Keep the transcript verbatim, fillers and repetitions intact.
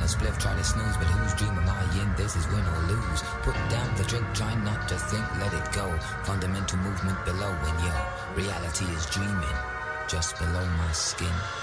a spliff, try to snooze, but whose dream am I in? This is win or lose. Put down the drink, try not to think, let it go. Fundamental movement below when yo, reality is dreaming just below my skin.